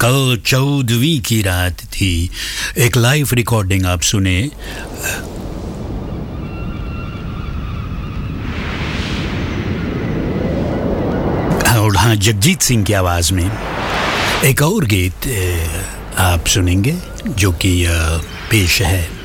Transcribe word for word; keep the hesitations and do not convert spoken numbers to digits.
कल चौदहवीं की रात थी। एक लाइव रिकॉर्डिंग आप सुने और हाँ, जगजीत सिंह की आवाज़ में एक और गीत आप सुनेंगे जो कि पेश है